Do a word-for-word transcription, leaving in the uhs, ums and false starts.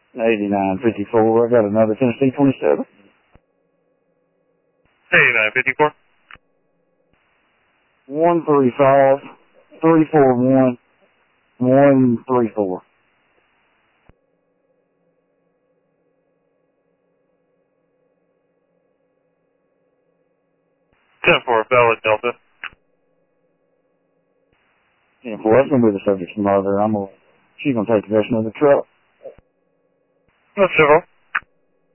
eighty-nine fifty-four. I got another Tennessee twenty-seven. eighty-nine fifty-four. one three five, three four one, one three four. ten four, valid Delta. ten four, that's going to be the subject's mother. I'm gonna, she's going to take possession of the truck. That's civil.